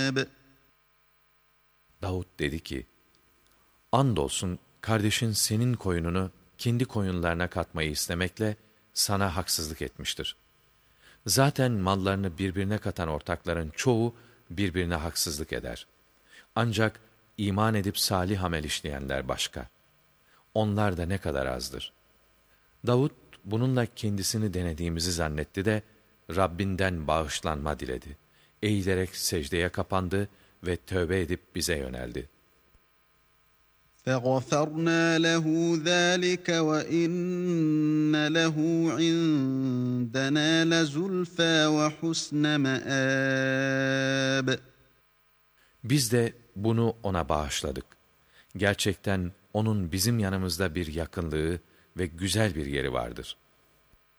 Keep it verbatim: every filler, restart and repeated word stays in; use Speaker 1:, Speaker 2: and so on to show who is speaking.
Speaker 1: مآب.
Speaker 2: Davud dedi ki, andolsun kardeşin senin koyununu kendi koyunlarına katmayı istemekle sana haksızlık etmiştir. Zaten mallarını birbirine katan ortakların çoğu birbirine haksızlık eder. Ancak iman edip salih amel işleyenler başka. Onlar da ne kadar azdır. Davud bununla kendisini denediğimizi zannetti de Rabbinden bağışlanma diledi. Eğilerek secdeye kapandı ve tövbe edip bize yöneldi.
Speaker 1: فَغَفَرْنَا لَهُ ذَٰلِكَ وَإِنَّ لَهُ عِندَنَا لَزُلْفَىٰ وَحُسْنَ مَآبٍ.
Speaker 2: Biz de bunu ona bağışladık. Gerçekten onun bizim yanımızda bir yakınlığı ve güzel bir yeri vardır.